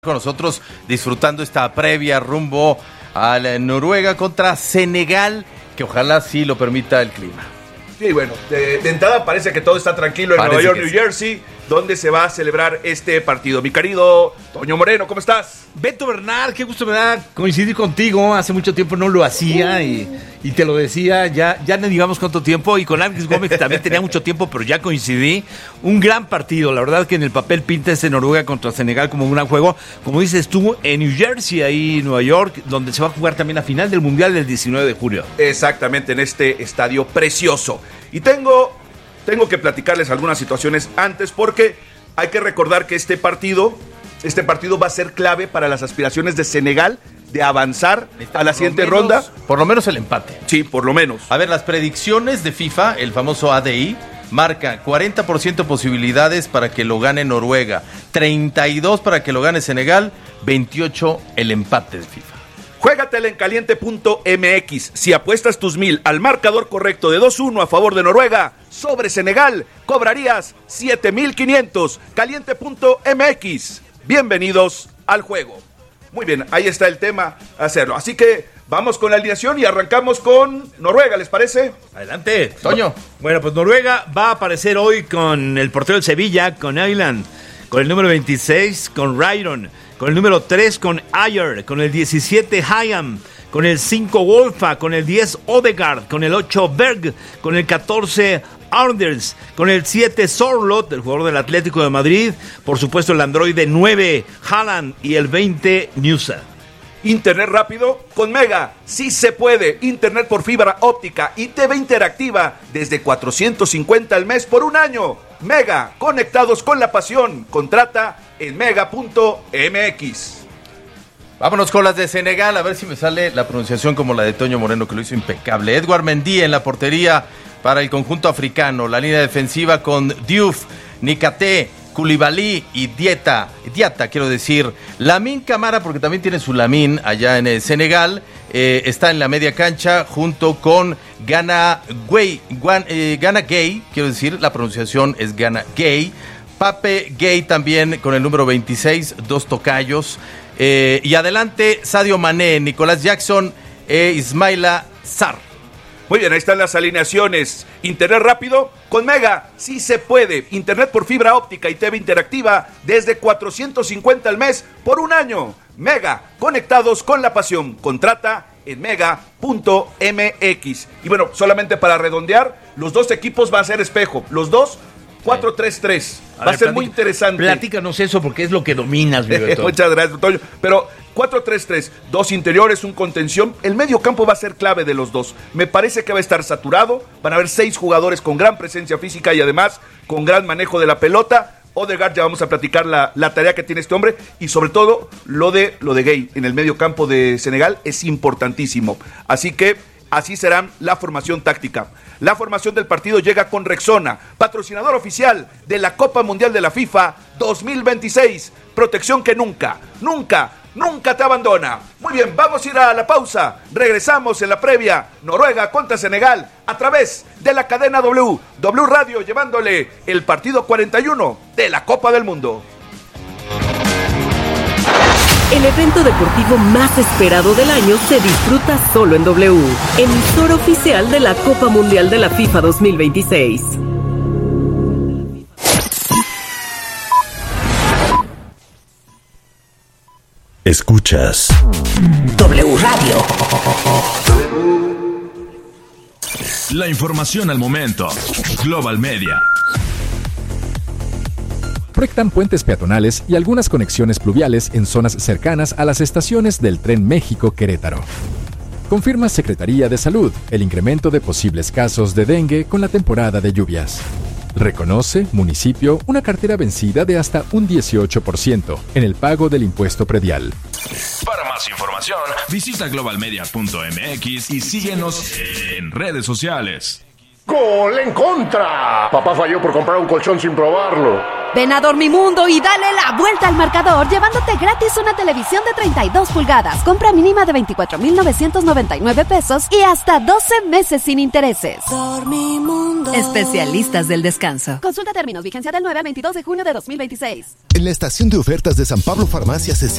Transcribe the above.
Con nosotros disfrutando esta previa rumbo a la Noruega contra Senegal, que ojalá sí lo permita el clima. Sí, bueno, de entrada parece que todo está tranquilo en Nueva York, New Jersey, donde se va a celebrar este partido. Mi querido Toño Moreno, ¿cómo estás? Beto Bernal, qué gusto me da coincidir contigo. Hace mucho tiempo no lo hacía y te lo decía, ya no digamos cuánto tiempo. Y con Alex Gómez, que también tenía mucho tiempo, pero ya coincidí. Un gran partido, la verdad que en el papel pinta este Noruega contra Senegal como un gran juego. Como dices tú, en New Jersey, ahí en Nueva York, donde se va a jugar también la final del Mundial del 19 de julio. Exactamente, en este estadio precioso. Y tengo que platicarles algunas situaciones antes, porque hay que recordar que este partido va a ser clave para las aspiraciones de Senegal de avanzar a la siguiente ronda. Por lo menos el empate. Sí, por lo menos. A ver, las predicciones de FIFA, el famoso ADI, marca 40% posibilidades para que lo gane Noruega, 32% para que lo gane Senegal, 28% el empate de FIFA. Juégatela en caliente.mx. Si apuestas tus 1,000 al marcador correcto de 2-1 a favor de Noruega sobre Senegal, cobrarías 7,500. Caliente.mx. Bienvenidos al juego. Muy bien, ahí está el tema, hacerlo. Así que vamos con la alineación y arrancamos con Noruega, ¿les parece? Adelante, Toño. Bueno, pues Noruega va a aparecer hoy con el portero del Sevilla, con Ayland, con el número 26, con Ryron, con el número 3, con Ayer, con el 17, Hayam, con el 5, Wolfa, con el 10, Odegaard, con el 8, Berg, con el 14, Anders, con el 7, Sorloth, el jugador del Atlético de Madrid, por supuesto el androide 9, Haaland, y el 20, Nusa. Internet rápido con Mega, sí se puede. Internet por fibra óptica y TV interactiva desde $450 al mes por un año. Mega, conectados con la pasión. Contrata en mega.mx. Vámonos con las de Senegal, a ver si me sale la pronunciación como la de Toño Moreno, que lo hizo impecable. Edouard Mendy en la portería para el conjunto africano. La línea defensiva con Diouf, Niakhaté, Koulibaly y Diatta, quiero decir. Lamine Camara, porque también tiene su Lamine allá en el Senegal, está en la media cancha junto con Gana Gueye, quiero decir, la pronunciación es Gana Gueye. Pape Gueye también con el número 26, dos tocayos. Y adelante Sadio Mané, Nicolás Jackson e Ismaila Sarr. Muy bien, ahí están las alineaciones. Internet rápido con Mega, sí se puede. Internet por fibra óptica y TV interactiva desde $450 al mes por un año. Mega, conectados con la pasión. Contrata en mega.mx. Y bueno, solamente para redondear, los dos equipos van a ser espejo. Los dos 4-3-3. Va a ser muy interesante. Platícanos eso porque es lo que dominas, mi Beto. Muchas gracias, Toño. Pero 4-3-3, dos interiores, un contención. El medio campo va a ser clave de los dos. Me parece que va a estar saturado. Van a haber 6 jugadores con gran presencia física y además con gran manejo de la pelota. Odegaard, ya vamos a platicar la tarea que tiene este hombre. Y sobre todo, lo de Gueye en el medio campo de Senegal es importantísimo. Así que así será la formación táctica. La formación del partido llega con Rexona, patrocinador oficial de la Copa Mundial de la FIFA 2026. Protección que nunca te abandona. Muy bien, vamos a ir a la pausa. Regresamos en la previa Noruega contra Senegal a través de la cadena W Radio, llevándole el partido 41 de la Copa del Mundo. El evento deportivo más esperado del año se disfruta solo en W, emisora oficial de la Copa Mundial de la FIFA 2026. Escuchas W Radio. La información al momento. Global Media. Proyectan puentes peatonales y algunas conexiones pluviales en zonas cercanas a las estaciones del Tren México-Querétaro. Confirma Secretaría de Salud el incremento de posibles casos de dengue con la temporada de lluvias. Reconoce, municipio, una cartera vencida de hasta un 18% en el pago del impuesto predial. Para más información, visita globalmedia.mx y síguenos en redes sociales. ¡Gol en contra! Papá falló por comprar un colchón sin probarlo. Ven a Dormimundo y dale la vuelta al marcador llevándote gratis una televisión de 32 pulgadas. Compra mínima de 24,999 pesos y hasta 12 meses sin intereses. Dormimundo. Especialistas del descanso. Consulta términos. Vigencia del 9 al 22 de junio de 2026. En la estación de ofertas de San Pablo Farmacias